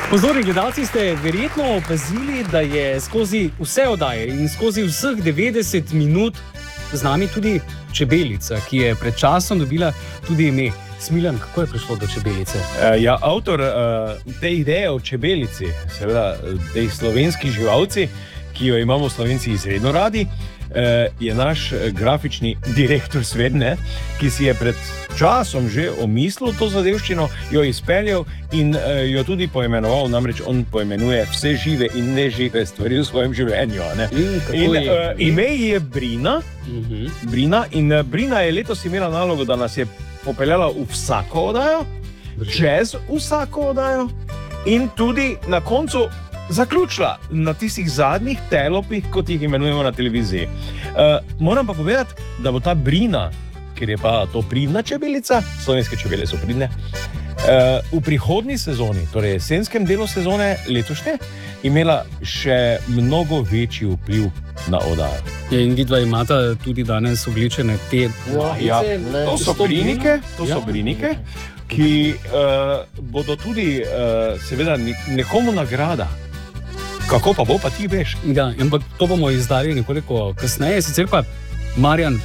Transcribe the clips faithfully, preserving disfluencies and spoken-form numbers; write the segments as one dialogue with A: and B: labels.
A: Pozorni gledalci ste verjetno opazili, da je skozi vse oddaje in skozi vseh devetdeset minut z nami tudi Čebelica, ki je pred časom dobila tudi ime. Smiljan, kako je prišlo do Čebelice?
B: Uh, ja, avtor uh, te ideje o čebelici, seveda tej slovenski živalci, ki jo imamo Slovenci izredno radi, uh, je naš grafični direktor Svedne, ki si je pred časom že omislil to zadevščino, jo izpeljal in uh, jo tudi poimenoval, namreč on poimenuje vse žive in nežive stvari v svojem življenju. Ne?
A: In,
B: in
A: je?
B: Uh, ime je Brina, uh-huh. Brina in uh, Brina je letos imela nalogo, da nas je popeljala v vsako oddajo, čez vsako oddajo in tudi na koncu zaključila na tistih zadnjih telopih, kot jih imenujemo na televiziji. Uh, moram pa povedati, da bo ta Brina, ker je pa to pridna čebelica, slovenske čebele so pridne, uh, v prihodnji sezoni, torej jesenskem delu sezone letošnje, imela še mnogo večji vpliv na oddajo.
A: Ja, in vidva imata tudi danes oblečene te majice.
B: Ja, to so brinike, to so
A: ja.
B: brinike, ki uh, bodo tudi uh, seveda nekomu nagrada. Kako pa bo, pa ti veš?
A: Ja, ampak to bomo izdali nekoliko kasneje. Sicer pa, Marjan,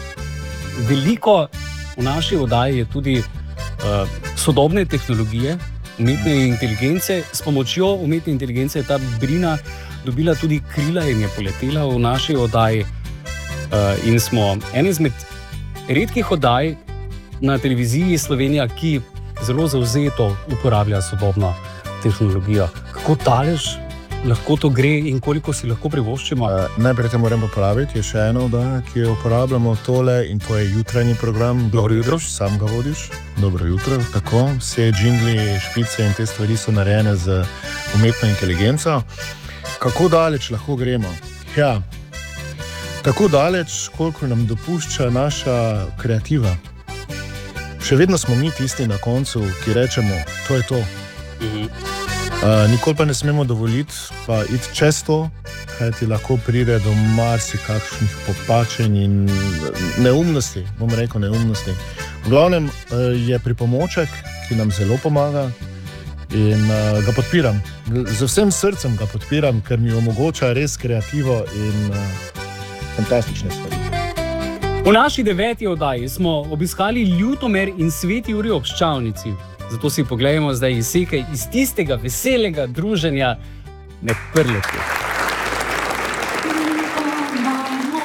A: veliko v naši oddaji je tudi uh, sodobne tehnologije, umetne inteligence. S pomočjo umetne inteligence je ta Brina dobila tudi krila in je poletela v naši oddaji. Uh, in smo en izmed redkih oddaj na televiziji Slovenija, ki zelo zavzeto uporablja sodobno tehnologijo. Kako daleč lahko to gre in koliko si lahko privoščimo?
C: Uh, najprej te moram popraviti, je še ena oddaja, ki jo uporabljamo tole in to je jutranji program. Dobro jutro. Sam ga vodiš. Dobro jutro. Tako, vse džingli, špice in te stvari so narejene z umetno inteligenco. Kako daleč lahko gremo? Ja, tako daleč, koliko nam dopušča naša kreativa. Še vedno smo mi tisti na koncu, ki rečemo, to je to. Mhm. Uh, nikoli pa ne smemo dovoliti, pa iti čez to, kaj ti lahko pride do marsikakšnih popačenj in neumnosti, bom rekel neumnosti. V glavnem uh, je pripomoček, ki nam zelo pomaga in uh, ga podpiram. Z vsem srcem ga podpiram, ker mi omogoča res kreativo in uh, fantastične stvari.
A: V naši deveti oddaji smo obiskali Ljutomer in Sveti Jurij ob Ščavnici. Zato si poglejmo zdaj izseke iz tistega veselega druženja med prleki.